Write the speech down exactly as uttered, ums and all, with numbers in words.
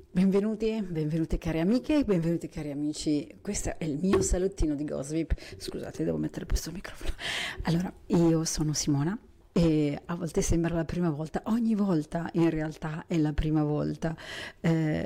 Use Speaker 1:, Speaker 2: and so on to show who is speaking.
Speaker 1: Benvenuti, benvenute cari amiche, benvenuti cari amici. Questo è il mio salottino di Gossip. Scusate, devo mettere questo microfono. Allora, io sono Simona e a volte sembra la prima volta, ogni volta in realtà è la prima volta. Eh,